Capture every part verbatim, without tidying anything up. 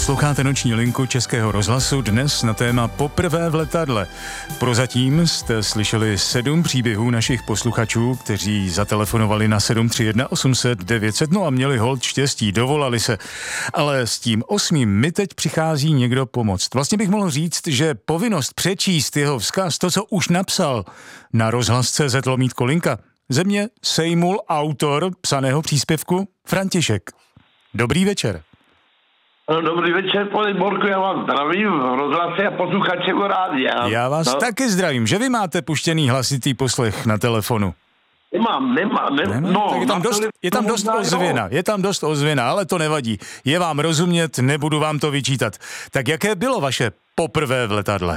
Posloucháte Noční linku Českého rozhlasu, dnes na téma Poprvé v letadle. Prozatím jste slyšeli sedm příběhů našich posluchačů, kteří zatelefonovali na sedm tři jedna osm set devět set, no a měli holt štěstí, dovolali se. Ale s tím osmým mi teď přichází někdo pomoct. Vlastně bych mohl říct, že povinnost přečíst jeho vzkaz, to, co už napsal na rozhlas tečka cé zet lomítko linka, ze mě sejmul autor psaného příspěvku František. Dobrý večer. No, dobrý večer, pane Borku, já vám zdravím v rozhlase a posluchačeho rádia. Já vás no. taky zdravím, že vy máte puštěný hlasitý poslech na telefonu. Nemám, nemám, nemám. Nemá? No, tak je tam dost, je tam dost ozvěna, je tam dost ozvěna, ale to nevadí. Je vám rozumět, nebudu vám to vyčítat. Tak jaké bylo vaše poprvé v letadle?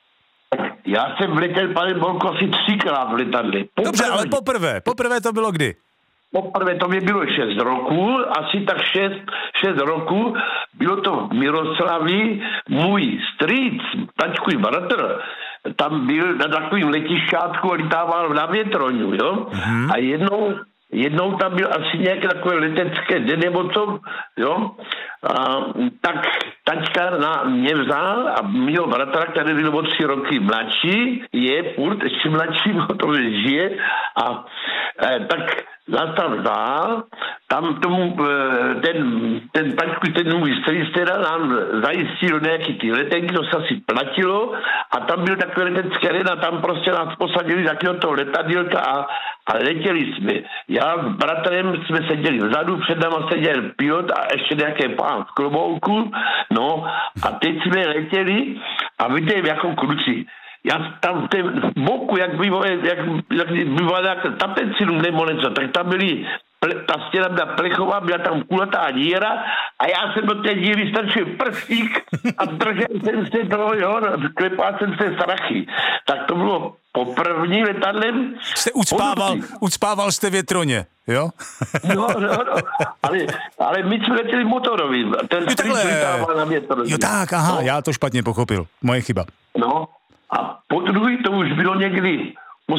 Já jsem vletěl, pane Borku, asi třikrát v letadle. Poprvé. Dobře, ale poprvé, poprvé to bylo kdy? Poprvé to mi bylo šest roků, asi tak šest, šest roků, bylo to v Miroslavi, můj strýc, tačkový bratr, tam byl na takovým letišťátku a litával na větroňu, jo, mm-hmm. a jednou, jednou tam byl asi nějaké takové letecké den nebo co, jo, a tak tačka na mě vzal a mýho bratra, který byl o tři roky mladší, je furt ještě mladší, to žije a e, tak nás tam vzal, tam tomu ten, ten tačku, ten můj strýc teda nám zajistil nějaký ty letenky, to se asi platilo a tam byl takový letecký den a tam prostě nás posadili takového toho letadílka a, a letěli jsme. Já s bratrem jsme seděli vzadu, před náma seděl pilot a ještě nějaký pán v klobouku, no a teď jsme letěli a vidím jako kluci. Já tam v tom boku, jak bývalo, jak, jak bývala nějaká tapecinu nebo něco, tak tam byly, ta stěna byla plechová, byla tam kulatá díra a já jsem do té díry strčil prstík a držel jsem se toho, jo, klepal jsem se strachy. Tak to bylo poprvní letadlem. Jste ucpával, ucpával jste větroně, jo? No, no, no, ale, ale my jsme letěli motorovým, ten strýc litával na větroně. Jo tak, aha, no. Já to špatně pochopil, moje chyba. No. A po druhý to už bylo někdy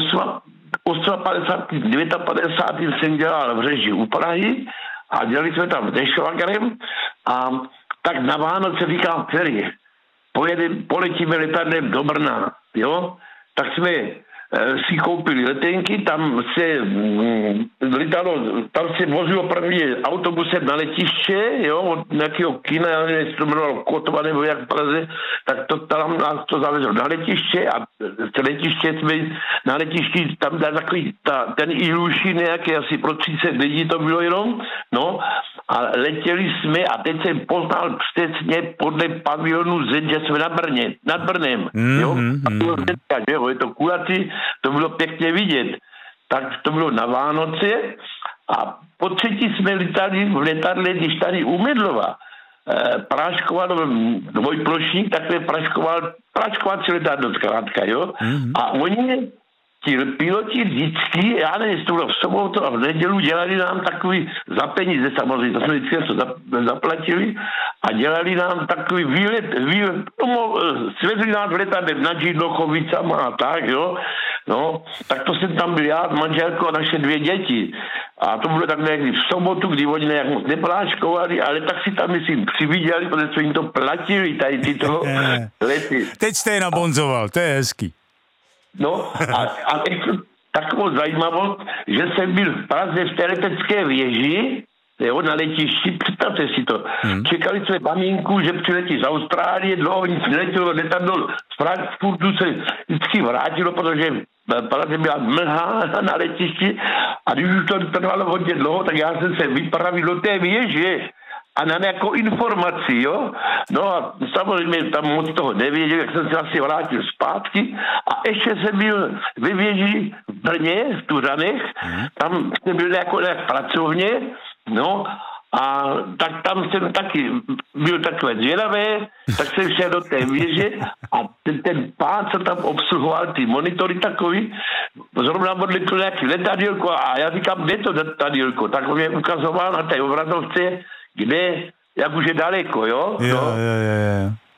padesát osm, padesát devět jsem dělal v Řeži u Prahy a dělali jsme tam dešvagrem a tak na Vánoce říkám, který pojedem, poletíme letadlem do Brna, jo, tak jsme si koupili letenky, tam se mm, letalo, tam se vozilo první autobusem na letiště, jo, od nějakého kina, já nevím, jestli to jmenovalo Kotova nebo jak v Praze, tak to tam nás to zavezlo na letiště a z letiště jsme na letišti tam dá takový ta, ten Iluši nějaký, asi pro třicet lidí to bylo jenom, no, a letěli jsme a teď jsem poznal přesně podle pavionu Z, že jsme na Brně, nad Brnem, mm-hmm. jo, a bylo hnedka, jo, je to kulatý, to bylo pěkně vidět. Tak to bylo na Vánoce a po třetí jsme letali v letadle, když tady u Medlova eh, práškoval dvojplošník, takhle práškoval, práškovací letadlo zkrátka, jo. Mm-hmm. A oni, ti piloti vždycky, já nevím, jestli to bylo v sobotu a v nedělu, dělali nám takový za peníze samozřejmě, to jsme vždycky zaplatili a dělali nám takový výlet, výlet, no, svezli nás v letadle nad Židlochovicama a tak, jo. No, tak to jsem tam byl já, manželko a naše dvě děti. A to bylo tak někdy v sobotu, kdy oni nějak moc nepláškovali, ale tak si tam, myslím, přividěli, protože jsme jim to platili, tady tyto lety. Teď jste je nabonzoval, to je hezký. No a, a takovou zajímavost, že jsem byl v Praze v té letecké věži, jo, na letišti, představte si to. Hmm. Čekali jsme maminku, že přiletí z Austrálie, dlouho nic neletělo, letadlo z Frankfurtu se vždycky vrátilo, protože Praze byla mlha na letišti a když už to trvalo hodně dlouho, tak já jsem se vypravil do té věže a na nějakou informaci, jo. No a samozřejmě tam moc toho nevěděl, jak jsem se asi vrátil zpátky a ještě jsem byl ve věži v Brně, v Tuřanech, tam jsem byl jako nějak pracovně, no a tak tam jsem taky byl takové zvědavé, tak jsem šel do té věže a ten, ten pán, co tam obsluhoval ty monitory takový, zrovna odletl nějaký letadílko a já říkám, kde to letadílko? Tak on mě ukazoval na té obrazovce, kde, jak už je daleko, jo? Jo, no. jo, jo, jo. Tak,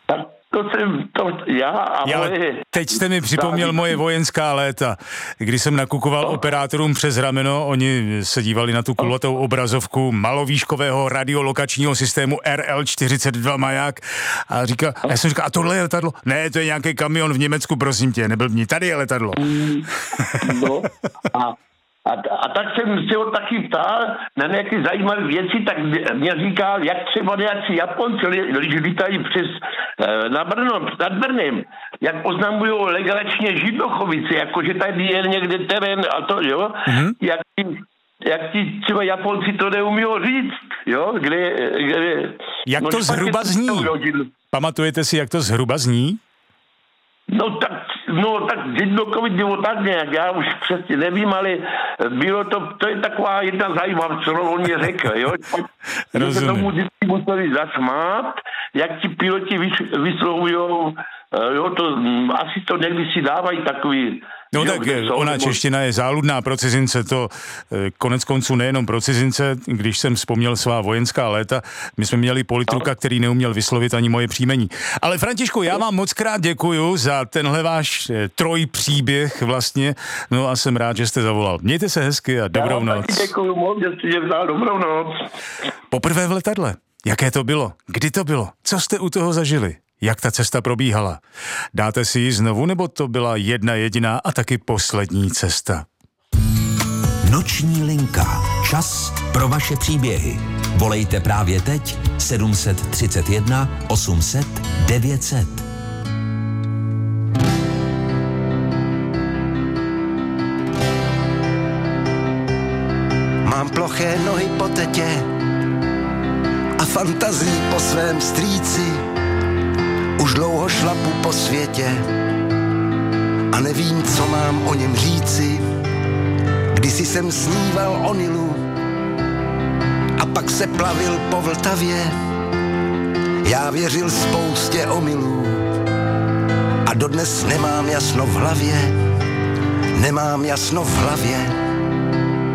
To jsem to já a já, moje... Teď jste mi připomněl moje vojenská léta, kdy jsem nakukoval no. operátorům přes rameno, oni se dívali na tu kulatou obrazovku malovýškového radiolokačního systému R L čtyřicet dva Maják a říkal, a já jsem říkal, a tohle je letadlo? Ne, to je nějaký kamion v Německu, prosím tě, neblbni, tady je letadlo. No, a A, a tak jsem se ho taky ptal na nějaké zajímavé věci, tak mě říkal, jak třeba nějací Japonci, když lítají přes na Brno, nad Brnem, jak oznamují legračně Židnochovice, jakože tady je někde terén a to, jo, mm-hmm. jak, jak ti třeba Japonci to neumí říct, jo, kde... kde jak no, to zhruba zní? Pamatujete si, jak to zhruba zní? No tak, no tak Židnochovic nebo tak nějak, já už přesně nevím, ale bylo to, to je taková jedna zajímavá, co on mě řekl, jo. Že se tomu vždycky museli zasmát, jak ti piloti vyslovujou, jo, to asi to někdy si dávají takový... No tak ona čeština je záludná pro cizince, to konec konců nejenom pro cizince, když jsem vzpomněl svá vojenská léta, my jsme měli politruka, který neuměl vyslovit ani moje příjmení. Ale Františku, já vám moc krát děkuju za tenhle váš trojpříběh vlastně, no a jsem rád, že jste zavolal. Mějte se hezky a dobrou já noc. Já děkuju moc, že jste mě vzal, dobrou noc. Poprvé v letadle. Jaké to bylo? Kdy to bylo? Co jste u toho zažili? Jak ta cesta probíhala? Dáte si ji znovu, nebo to byla jedna jediná a taky poslední cesta? Noční linka. Čas pro vaše příběhy. Volejte právě teď sedm set třicet jedna osm set devět set. Mám ploché nohy po tetě a fantazii po svém strýci. Už dlouho šlapu po světě a nevím, co mám o něm říci. Kdysi jsem sníval o Nilu a pak se plavil po Vltavě. Já věřil spoustě omylů a dodnes nemám jasno v hlavě. Nemám jasno v hlavě.